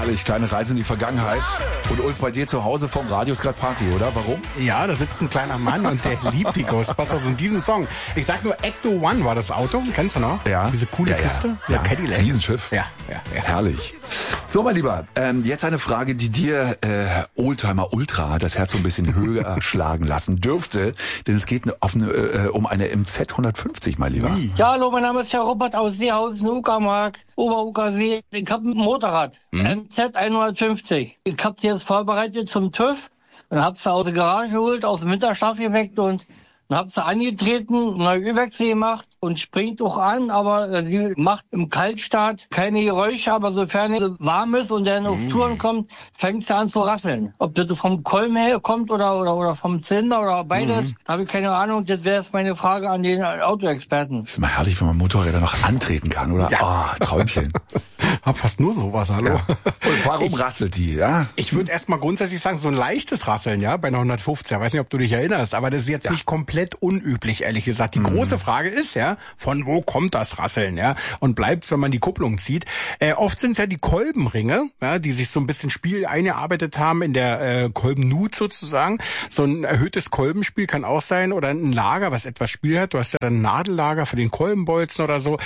Herrlich, kleine Reise in die Vergangenheit. Und Ulf, bei dir zu Hause vom Radio ist gerade Party, oder? Warum? Ja, da sitzt ein kleiner Mann und der liebt die Ghostbusters und diesen Song. Ich sag nur, Ecto One war das Auto, kennst du noch? Ja. Diese coole Kiste? Ja, Cadillac. Riesenschiff. Ja. Herrlich. So, mein Lieber, jetzt eine Frage, die dir Oldtimer Ultra das Herz so ein bisschen höher schlagen lassen dürfte, denn es geht um eine MZ 150, mein Lieber. Ja, hallo, mein Name ist Herr Robert aus Seehausen, Uckermark, Ober-Uckersee. Ich habe ein Motorrad, MZ 150. Ich habe sie jetzt vorbereitet zum TÜV und habe sie aus der Garage geholt, aus dem Winterschlaf geweckt und habe sie angetreten, neue Ölwechsel gemacht und springt auch an, aber sie macht im Kaltstart keine Geräusche, aber sofern sie warm ist und dann auf Touren kommt, fängt sie an zu rasseln. Ob das vom Kolben her kommt oder vom Zylinder oder beides, habe ich keine Ahnung. Das wäre jetzt meine Frage an den Autoexperten. Ist immer herrlich, wenn man Motorräder noch antreten kann, oder? Ja. Oh, Träumchen. Hab fast nur sowas, hallo. Ja. Und warum rasselt die, ja? Ich würde erstmal grundsätzlich sagen, so ein leichtes Rasseln, ja, bei einer 150er. Weiß nicht, ob du dich erinnerst, aber das ist jetzt nicht komplett unüblich, ehrlich gesagt. Die große Frage ist ja, von wo kommt das Rasseln, ja? Und bleibt's, wenn man die Kupplung zieht? Oft sind es ja die Kolbenringe, ja, die sich so ein bisschen Spiel eingearbeitet haben in der Kolbennut sozusagen. So ein erhöhtes Kolbenspiel kann auch sein oder ein Lager, was etwas Spiel hat. Du hast ja dann ein Nadellager für den Kolbenbolzen oder so.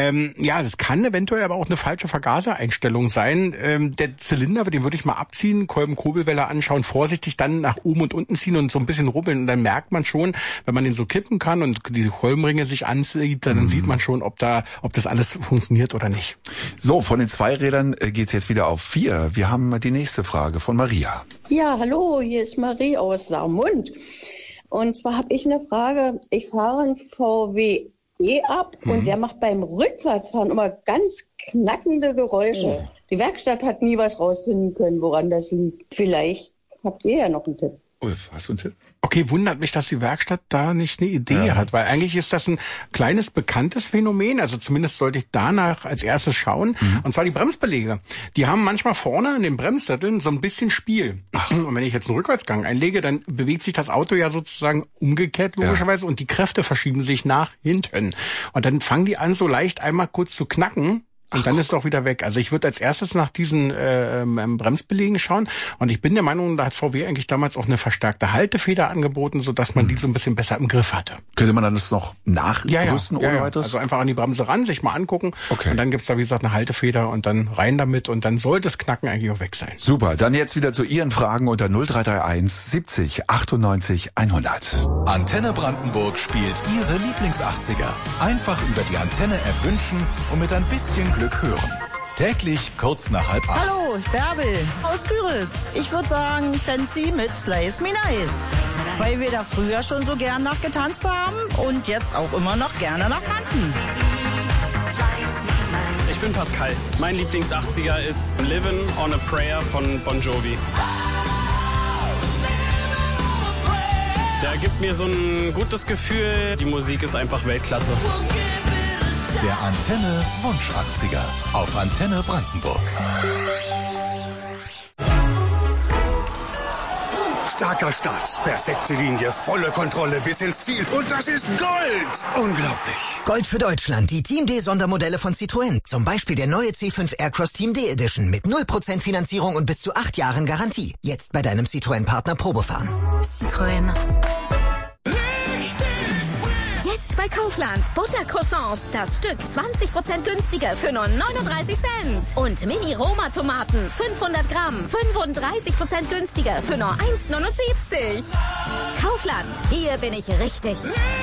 Ja, das kann eventuell aber auch eine falsche Vergasereinstellung sein. Der Zylinder, den würde ich mal abziehen, Kolbenkurbelwelle anschauen, vorsichtig dann nach oben und unten ziehen und so ein bisschen rubbeln. Und dann merkt man schon, wenn man den so kippen kann und die Kolbenringe sich ansieht, dann sieht man schon, ob das alles funktioniert oder nicht. So, von den Zweirädern geht's jetzt wieder auf 4. Wir haben die nächste Frage von Maria. Ja, hallo, hier ist Marie aus Saarmund. Und zwar habe ich eine Frage. Ich fahre einen VW ab und der macht beim Rückwärtsfahren immer ganz knackende Geräusche. Oh. Die Werkstatt hat nie was rausfinden können, woran das liegt. Vielleicht habt ihr ja noch einen Tipp. Ulf, hast du einen Tipp? Okay, wundert mich, dass die Werkstatt da nicht eine Idee hat, weil eigentlich ist das ein kleines bekanntes Phänomen, also zumindest sollte ich danach als erstes schauen, und zwar die Bremsbeläge. Die haben manchmal vorne in den Bremssätteln so ein bisschen Spiel. Und wenn ich jetzt einen Rückwärtsgang einlege, dann bewegt sich das Auto ja sozusagen umgekehrt logischerweise und die Kräfte verschieben sich nach hinten. Und dann fangen die an, so leicht einmal kurz zu knacken. Und dann ist es auch wieder weg. Also ich würde als erstes nach diesen Bremsbelägen schauen. Und ich bin der Meinung, da hat VW eigentlich damals auch eine verstärkte Haltefeder angeboten, sodass man die so ein bisschen besser im Griff hatte. Könnte man dann das noch nachrüsten ohne weiteres? Also einfach an die Bremse ran, sich mal angucken. Okay. Und dann gibt's da, wie gesagt, eine Haltefeder und dann rein damit. Und dann sollte das Knacken eigentlich auch weg sein. Super, dann jetzt wieder zu Ihren Fragen unter 0331 70 98 100. Antenne Brandenburg spielt Ihre Lieblings-80er. Einfach über die Antenne-App wünschen und mit ein bisschen Glück hören. Täglich kurz nach 7:30. Hallo, Bärbel aus Küritz. Ich würde sagen Fancy mit Slice Me Nice. Weil wir da früher schon so gern nachgetanzt haben und jetzt auch immer noch gerne nachtanzen. Ich bin Pascal. Mein Lieblings-80er ist Livin' on a Prayer von Bon Jovi. Der gibt mir so ein gutes Gefühl. Die Musik ist einfach Weltklasse. Der Antenne Wunsch 80er auf Antenne Brandenburg. Starker Start, perfekte Linie, volle Kontrolle bis ins Ziel. Und das ist Gold! Unglaublich. Gold für Deutschland, die Team D Sondermodelle von Citroën. Zum Beispiel der neue C5 Aircross Team D Edition mit 0% Finanzierung und bis zu 8 Jahren Garantie. Jetzt bei deinem Citroën-Partner Probefahren. Citroën. Jetzt bei Kaufland. Buttercroissants. Das Stück 20% günstiger für nur 39 Cent. Und Mini-Roma-Tomaten. 500 Gramm. 35% günstiger für nur 1,79. Kaufland. Hier bin ich richtig.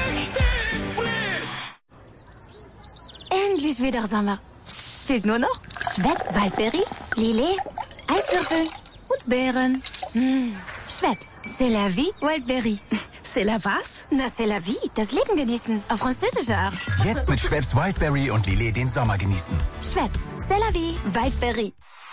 Endlich wieder Sommer. Fehlt nur noch Schweppes Waldbeere, Lillet, Eiswürfel und Beeren. Schweppes, c'est la vie, Wildberry. C'est la was? Na, c'est la vie, das Leben genießen. Auf französische Art. Jetzt mit Schweppes Wildberry und Lillet den Sommer genießen. Schweppes, c'est la vie, Wildberry.